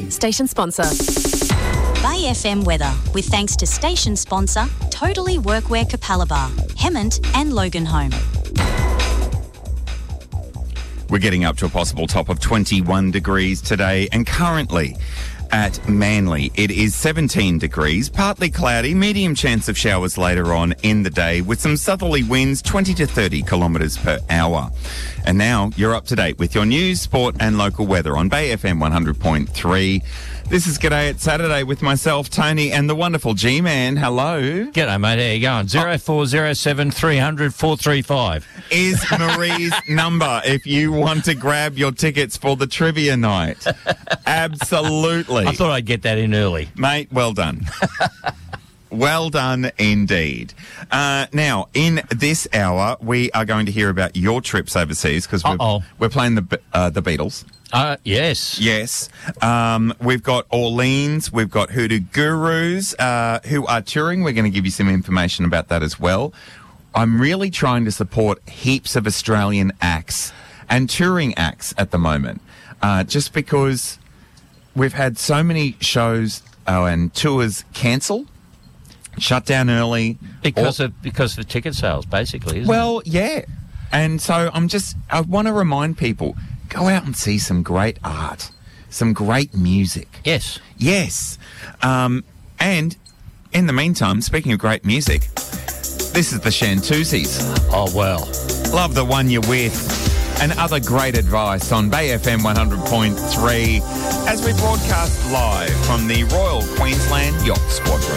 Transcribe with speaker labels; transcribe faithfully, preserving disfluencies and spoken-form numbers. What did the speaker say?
Speaker 1: Station sponsor.
Speaker 2: Bay F M weather, with thanks to station sponsor Totally Workwear Capalaba, Hemmant and Loganholme.
Speaker 3: We're getting up to a possible top of twenty-one degrees today, and currently at Manly it is seventeen degrees, partly cloudy, medium chance of showers later on in the day with some southerly winds twenty to thirty kilometres per hour. And now you're up to date with your news, sport and local weather on Bay F M one hundred point three. This is G'day It's Saturday with myself, Tony, and the wonderful G-Man. Hello.
Speaker 4: G'day, mate. How you going? zero four zero seven three hundred four three five
Speaker 3: Is Marie's number if you want to grab your tickets for the trivia night. Absolutely.
Speaker 4: I thought I'd get that in early.
Speaker 3: Mate, well done. Well done indeed. Uh, now, in this hour, we are going to hear about your trips overseas because we're, we're playing the uh, the Beatles.
Speaker 4: Uh, yes.
Speaker 3: Yes. Um, we've got Orleans. We've got Hoodoo Gurus uh, who are touring. We're going to give you some information about that as well. I'm really trying to support heaps of Australian acts and touring acts at the moment, uh, just because we've had so many shows oh, and tours cancel, shut down early.
Speaker 4: Because
Speaker 3: or,
Speaker 4: of because of the ticket sales, basically, isn't
Speaker 3: well,
Speaker 4: it?
Speaker 3: Well, yeah. And so I'm just, I want to remind people, go out and see some great art, some great music.
Speaker 4: Yes.
Speaker 3: Yes. Um, and in the meantime, speaking of great music, this is the Shantuzis.
Speaker 4: Oh, well.
Speaker 3: Love the one you're with. And other great advice on Bay F M one hundred point three as we broadcast live from the Royal Queensland Yacht Squadron.